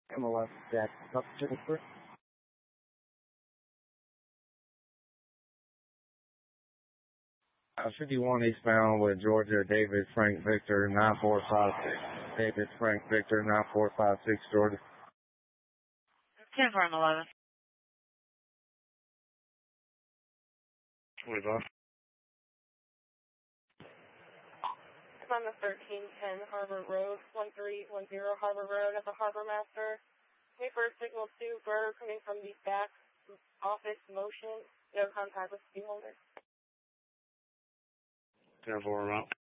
MLS Jack up Jennifer. 51 eastbound with Georgia, David Frank Victor 9456. David Frank Victor 9456, Georgia. 10 for 11. With us. It's on the 1310 Harbor Road, 1310 Harbor Road at the Harbor Master. Wait for signal 2, bird coming from the back office motion. No contact with speed holder. 10-4 out.